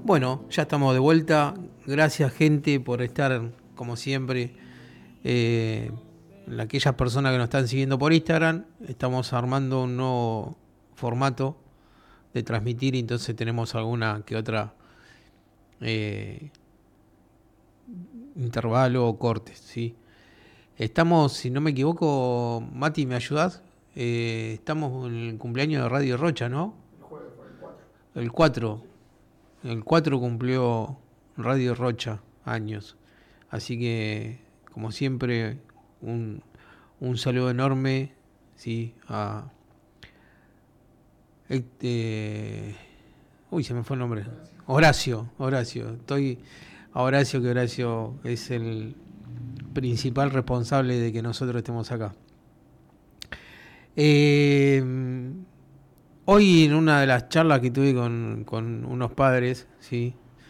Bueno, ya estamos de vuelta. Gracias, gente, por estar, como siempre. Eh, Aquellas personas que nos están siguiendo por Instagram, estamos armando un nuevo formato de transmitir, y entonces tenemos alguna que otra eh, intervalo o cortes, ¿sí? Estamos, si no me equivoco, Mati, ¿me ayudás? Estamos en el cumpleaños de Radio Rocha, ¿no? El 4. El 4 cumplió Radio Rocha años. Así que, como siempre, un, un saludo enorme, ¿sí? Este, uy, se me fue el nombre. Horacio. Estoy a Horacio, que Horacio es el principal responsable de que nosotros estemos acá. Eh, Hoy, en una de las charlas que tuve con unos padres, ¿sí?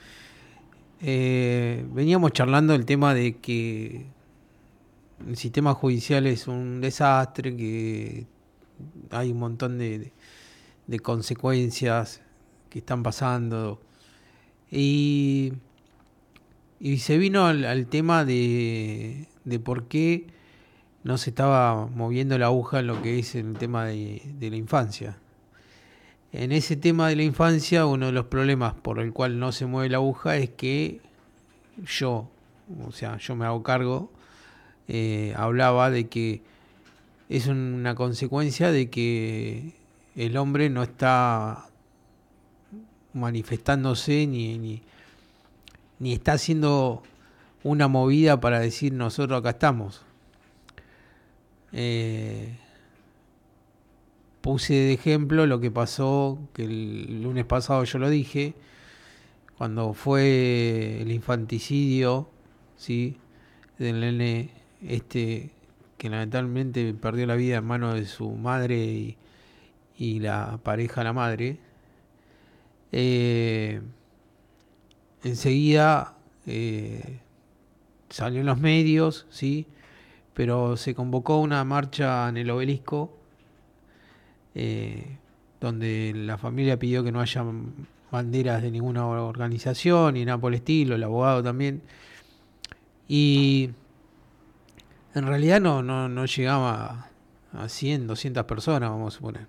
Veníamos charlando el tema de que el sistema judicial es un desastre, que hay un montón de consecuencias que están pasando. Y, y se vino al tema de por qué no se estaba moviendo la aguja en lo que es el tema de la infancia. En ese tema de la infancia, uno de los problemas por el cual no se mueve la aguja es que yo, yo me hago cargo, hablaba de que es una consecuencia de que el hombre no está manifestándose ni está haciendo una movida para decir nosotros acá estamos. Eh, Puse de ejemplo lo que pasó, que el lunes pasado yo lo dije, cuando fue el infanticidio, ¿sí? Del nene que lamentablemente perdió la vida en manos de su madre y la pareja de la madre. eh, Enseguida salió en los medios, ¿sí? Pero se convocó una marcha en el Obelisco, eh, donde la familia pidió que no haya banderas de ninguna organización ni nada por el estilo, el abogado también. Y en realidad no llegaba a 100, 200 personas, vamos a suponer.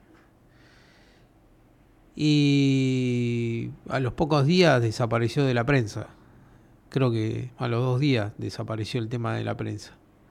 Y a los pocos días desapareció de la prensa. Creo que a los 2 días desapareció el tema de la prensa.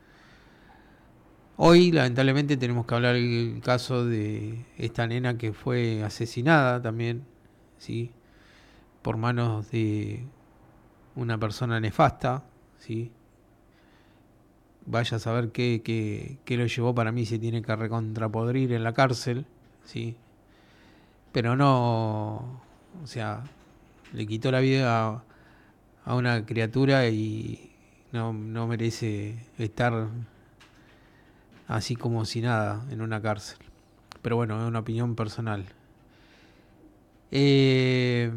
Hoy, lamentablemente, tenemos que hablar del caso de esta nena que fue asesinada también, ¿sí? Por manos de una persona nefasta, ¿sí? Vaya a saber qué lo llevó. Para mí se tiene que recontrapodrir en la cárcel, ¿sí? Pero no, o sea, le quitó la vida a una criatura y no merece estar así como si nada en una cárcel. Pero bueno, es una opinión personal. Eh,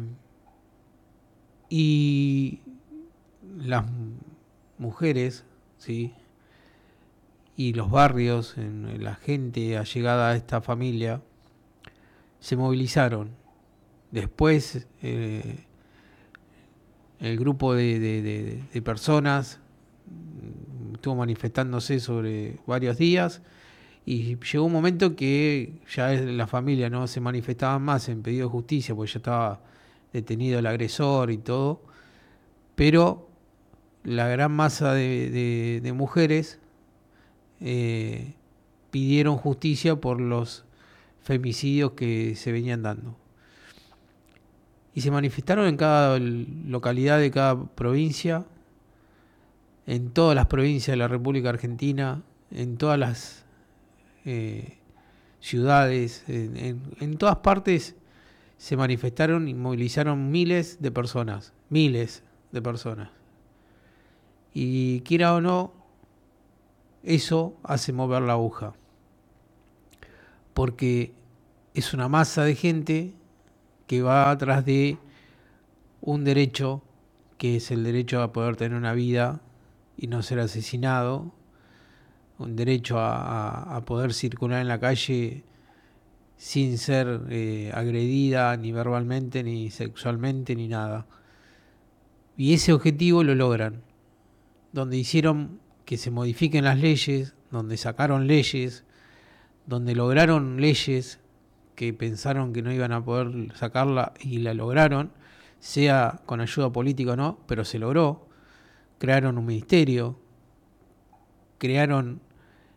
y las mujeres, ¿sí? Y los barrios, en la gente allegada a esta familia, se movilizaron. Después, el grupo de personas estuvo manifestándose sobre varios días, y llegó un momento que ya la familia no se manifestaba más en pedido de justicia, porque ya estaba detenido el agresor y todo, pero la gran masa de mujeres eh, pidieron justicia por los femicidios que se venían dando. Y se manifestaron en cada localidad de cada provincia, en todas las provincias de la República Argentina, en todas las eh, ciudades, en todas partes se manifestaron y movilizaron miles de personas. Y quiera o no, eso hace mover la aguja, porque es una masa de gente que va atrás de un derecho, que es el derecho a poder tener una vida y no ser asesinado, un derecho a poder circular en la calle sin ser agredida ni verbalmente, ni sexualmente, ni nada. Y ese objetivo lo logran, donde hicieron que se modifiquen las leyes, donde sacaron leyes, donde lograron leyes que pensaron que no iban a poder sacarla y la lograron, sea con ayuda política o no, pero se logró. Crearon un ministerio, crearon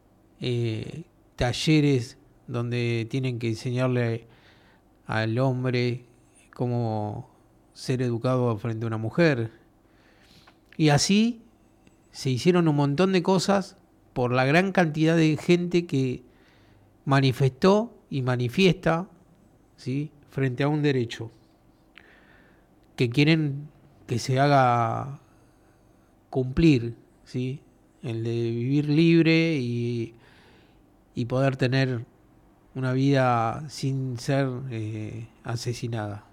talleres donde tienen que enseñarle al hombre cómo ser educado frente a una mujer. Y así se hicieron un montón de cosas por la gran cantidad de gente que manifestó y manifiesta, ¿sí?, frente a un derecho que quieren que se haga cumplir, ¿sí?, el de vivir libre y poder tener una vida sin ser asesinada.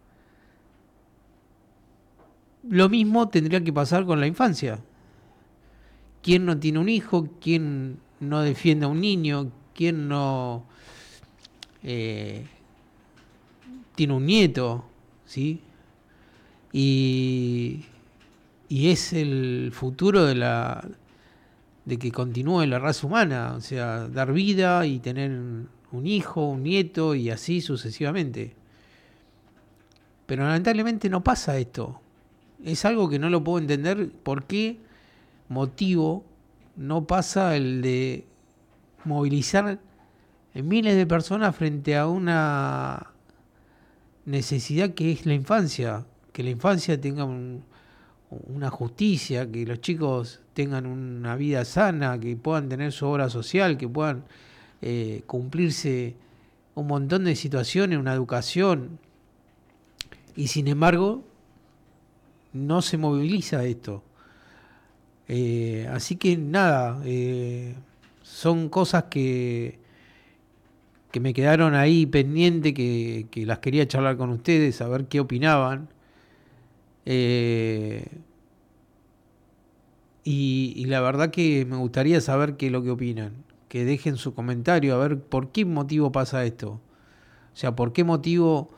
Lo mismo tendría que pasar con la infancia. ¿Quién no tiene un hijo? ¿Quién no defiende a un niño? ¿Quién no tiene un nieto? ¿Sí? Y es el futuro de que continúe la raza humana, o sea, dar vida y tener un hijo, un nieto y así sucesivamente. Pero lamentablemente no pasa esto. Es algo que no lo puedo entender por qué motivo no pasa el de movilizar miles de personas frente a una necesidad que es la infancia, que la infancia tenga una justicia, que los chicos tengan una vida sana, que puedan tener su obra social, que puedan cumplirse un montón de situaciones, una educación, y sin embargo no se moviliza esto. Así que nada, son cosas que me quedaron ahí pendiente, que las quería charlar con ustedes, a ver qué opinaban. Y la verdad que me gustaría saber qué es lo que opinan. Que dejen su comentario, a ver por qué motivo pasa esto. O sea, por qué motivo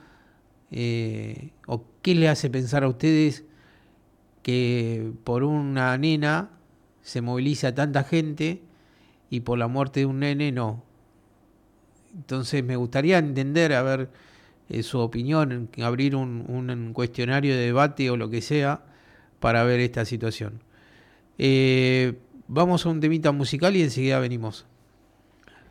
o qué le hace pensar a ustedes que por una nena se moviliza tanta gente y por la muerte de un nene no. Entonces me gustaría entender, a ver, su opinión, abrir un cuestionario de debate o lo que sea para ver esta situación. Vamos a un temita musical y enseguida venimos.